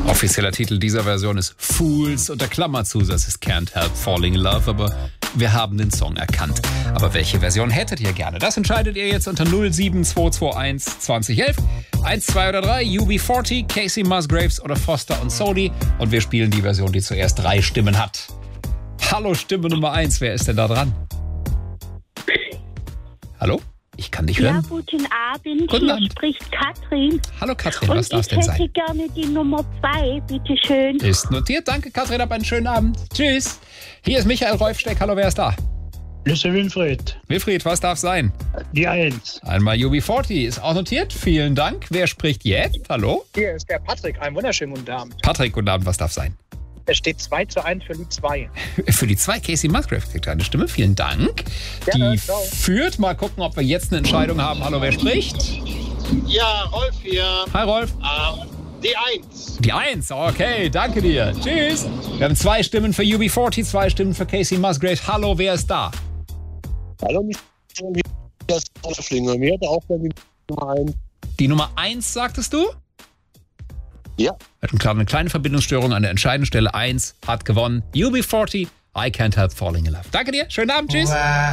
Offizieller Titel dieser Version ist Fools, unter Klammerzusatz ist Can't Help Falling in Love, aber wir haben den Song erkannt. Aber welche Version hättet ihr gerne? Das entscheidet ihr jetzt unter 07221 2011. 1, 2 oder 3, UB40, Casey Musgraves oder Foster und Sodi. Und wir spielen die Version, die zuerst 3 Stimmen hat. Hallo, Stimme Nummer 1, wer ist denn da dran? Hallo? Ich kann dich hören. Ja, guten Abend. Guten Hier Abend. spricht Katrin. Hallo Katrin, was darf es denn Und ich hätte sein? gerne die Nummer 2, bitteschön. Ist notiert, danke Katrin, hab einen schönen Abend. Tschüss. Hier ist Michael Rolfsteck, hallo, wer ist da? Das ist der Wilfried. Wilfried, was darf sein? Die 1. Einmal UB40, ist auch notiert, vielen Dank. Wer spricht jetzt? Hallo? Hier ist der Patrick. Einen wunderschönen guten Abend. Patrick, guten Abend, was darf sein? Es steht 2:1 für Lied 2. Für die 2 Casey Musgraves kriegt eine Stimme, vielen Dank. Gerne, Die ciao. führt, mal gucken, ob wir jetzt eine Entscheidung haben. Hallo, wer spricht? Ja, Rolf hier. Hi Rolf. Die 1. Die 1, okay, danke dir. Tschüss. Wir haben 2 Stimmen für UB40, 2 Stimmen für Casey Musgraves. Hallo, wer ist da? Hallo, das Schlinger. Mir hat auch die Nummer 1. Die Nummer 1, sagtest du? Ja. Hat eine kleine Verbindungsstörung an der entscheidenden Stelle. 1 hat gewonnen. UB40, I Can't Help Falling in Love. Danke dir, schönen Abend, tschüss.